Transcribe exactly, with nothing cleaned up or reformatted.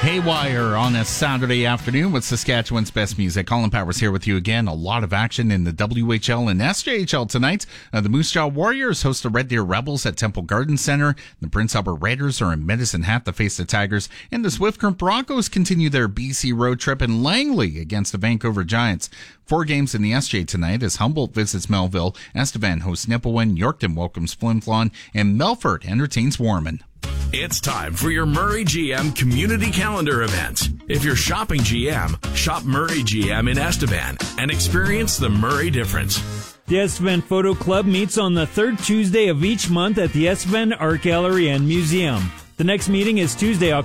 Haywire on a Saturday afternoon with Saskatchewan's best music. Colin Powers here with you again. A lot of action in the W H L and S J H L tonight. Uh, the Moose Jaw Warriors host the Red Deer Rebels at Temple Garden Centre. The Prince Albert Raiders are in Medicine Hat to face the Tigers. And the Swift Current Broncos continue their B C road trip in Langley against the Vancouver Giants. Four games in the S J tonight as Humboldt visits Melville, Estevan hosts Nipawin, Yorkton welcomes Flin Flon, and Melfort entertains Warman. It's time for your Murray G M community calendar event. If you're shopping G M, shop Murray G M in Estevan and experience the Murray difference. The Estevan Photo Club meets on the third Tuesday of each month at the Estevan Art Gallery and Museum. The next meeting is Tuesday,